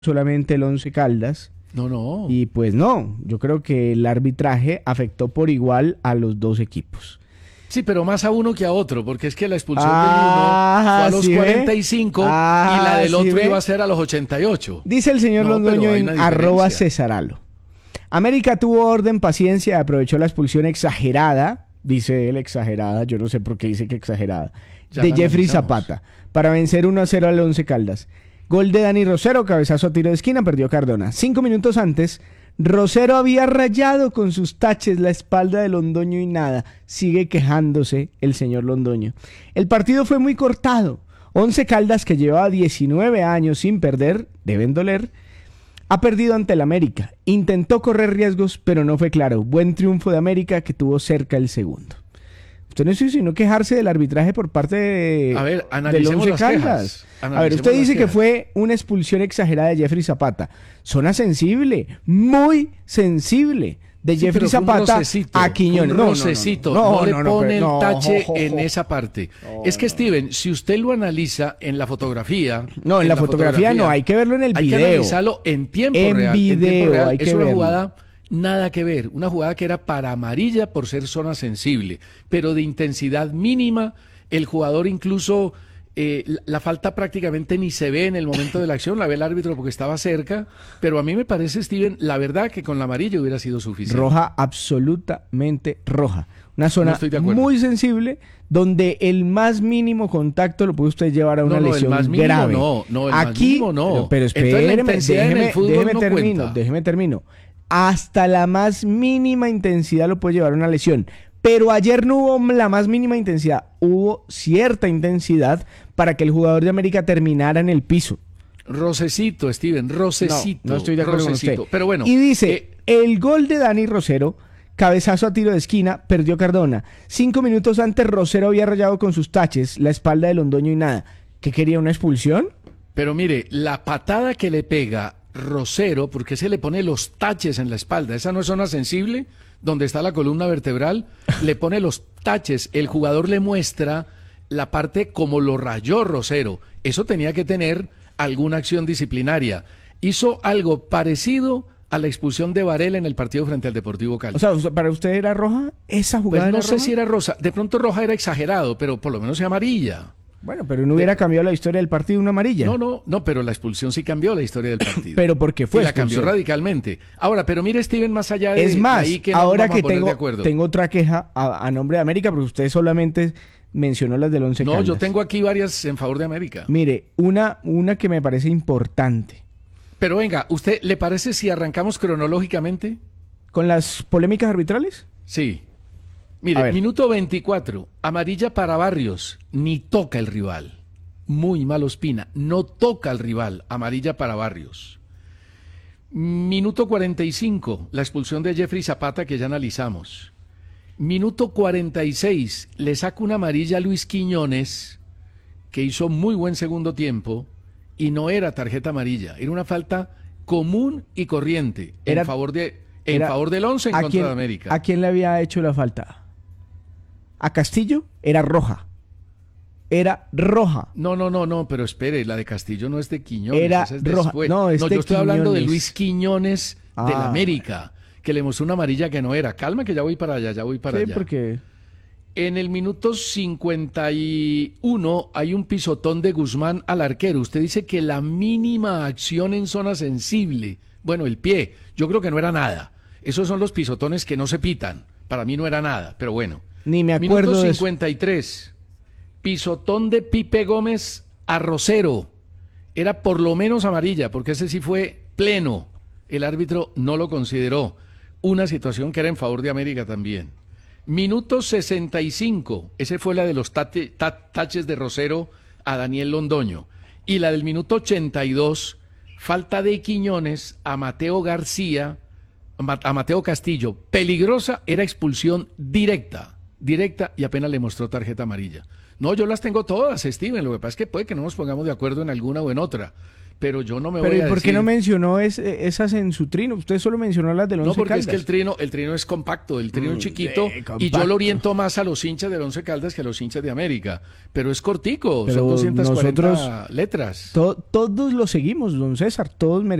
solamente el Once Caldas. No, no. Y pues no, yo creo que el arbitraje afectó por igual a los dos equipos. Sí, pero más a uno que a otro, porque es que la expulsión del uno fue a los ¿sí 45 y la del ¿sí otro ve? iba a ser a los 88. Dice el señor No, Londoño pero hay en una arroba diferencia. Cesaralo. América tuvo orden, paciencia, aprovechó la expulsión exagerada, dice él exagerada, yo no sé por qué dice que exagerada, Ya de la Jeffrey analizamos. Zapata, para vencer 1-0 al Once Caldas. Gol de Dani Rosero, cabezazo a tiro de esquina, perdió Cardona. 5 minutos antes, Rosero había rayado con sus taches la espalda de Londoño y nada. Sigue quejándose el señor Londoño. El partido fue muy cortado. Once Caldas, que llevaba 19 años sin perder, deben doler, ha perdido ante el América. Intentó correr riesgos, pero no fue claro. Buen triunfo de América, que tuvo cerca el segundo. Usted no hizo sino quejarse del arbitraje por parte A ver, del analicemos Once las Caldas. quejas. A ver, Analicemos usted las dice que quejas. fue una expulsión exagerada de Jeffrey Zapata. Zona sensible, muy sensible. De Sí, Jeffrey pero fue un Zapata rocecito, a Quiñones. un No, no, no, rocecito, no, no le no, no, pone pero- no, el tache jo, jo, en jo. esa parte. No, Es que, no. Steven, si usted lo analiza en la fotografía... No, en la fotografía no, hay que verlo en el hay que video. analizarlo en tiempo En real. video, hay es que una verlo. jugada nada que ver, una jugada que era para amarilla por ser zona sensible, pero de intensidad mínima. El jugador incluso... la falta prácticamente ni se ve en el momento de la acción, la ve el árbitro porque estaba cerca, pero a mí me parece, Steven, la verdad que con la amarilla hubiera sido suficiente. Roja, absolutamente roja. Una No zona estoy de acuerdo. muy sensible donde el más mínimo contacto lo puede usted llevar a una No, no, el lesión más mínimo grave. no, el más mínimo no. Pero Entonces, la espéreme, intensidad en el fútbol no cuenta. déjeme termino. Hasta la más mínima intensidad lo puede llevar a una lesión. Pero ayer no hubo la más mínima intensidad, hubo cierta intensidad para que el jugador de América terminara en el piso. Rocecito, Steven, rocecito. No estoy de acuerdo con usted. Rocecito. Pero bueno. Y dice, el gol de Dani Rosero, cabezazo a tiro de esquina, perdió Cardona. 5 minutos antes Rosero había rayado con sus taches la espalda de Londoño y nada. ¿Qué quería, una expulsión? Pero mire, la patada que le pega Rosero, porque se le pone los taches en la espalda, esa no es zona sensible, donde está la columna vertebral, le pone los taches, el jugador le muestra la parte como lo rayó Rosero. Eso tenía que tener alguna acción disciplinaria. Hizo algo parecido a la expulsión de Varela en el partido frente al Deportivo Cali. O sea, ¿para usted era roja esa Pues jugada? no era sé roja? si era rosa, de pronto roja era exagerado, pero por lo menos es amarilla. Bueno, pero no hubiera cambiado la historia del partido una amarilla. No, pero la expulsión sí cambió la historia del partido. Pero porque fue Y la cambió expulsión. radicalmente. Ahora, pero mire, Steven, más allá de Es más, ahí que no ahora vamos que a poner de acuerdo. tengo otra queja a nombre de América, porque usted solamente mencionó las del Once No, Caldas. yo tengo aquí varias en favor de América. Mire, una que me parece importante. Pero venga, ¿usted le parece si arrancamos cronológicamente? ¿Con las polémicas arbitrales? Sí. A Mire, ver. minuto 24, amarilla para Barrios, ni toca el rival. Muy mal Ospina, no toca al rival, amarilla para Barrios. Minuto 45, la expulsión de Jeffrey Zapata que ya analizamos. Minuto 46, le saca una amarilla a Luis Quiñones, que hizo muy buen segundo tiempo, y no era tarjeta amarilla, era una falta común y corriente Era- en favor del Once en ¿A contra de América. ¿A quién le había hecho la falta? ¿A Castillo? Era roja. Era roja. No, pero espere, la de Castillo no es de Quiñones, Era esa es roja. después. No, es yo de estoy hablando de Quiñones. Luis Quiñones de la Ah. América, que le mostró una amarilla que no era. Calma que ya voy para allá, Sí, porque... En el minuto 51 hay un pisotón de Guzmán al arquero. Usted dice que la mínima acción en zona sensible, bueno, el pie, yo creo que no era nada. Esos son los pisotones que no se pitan. Para mí no era nada, pero bueno. Ni me acuerdo Minuto de eso. 53. Pisotón de Pipe Gómez a Rosero. Era por lo menos amarilla, porque ese sí fue pleno. El árbitro no lo consideró. Una situación que era en favor de América también. Minuto 65. Ese fue la de los taches de Rosero a Daniel Londoño. Y la del minuto 82, falta de Quiñones a Mateo García, a Mateo Castillo. Peligrosa, era expulsión directa y apenas le mostró tarjeta amarilla. No, yo las tengo todas, Steven. Lo que pasa es que puede que no nos pongamos de acuerdo en alguna o en otra. pero yo no me Pero voy ¿y a por qué no decir... mencionó esas en su trino? Usted solo mencionó las del No, Once porque Caldas. es que el trino es compacto, el trino es chiquito, compacto. y yo lo oriento más a los hinchas del Once Caldas que a los hinchas de América. Pero es cortico, Pero son 240 nosotros letras. todos lo seguimos, don César, todos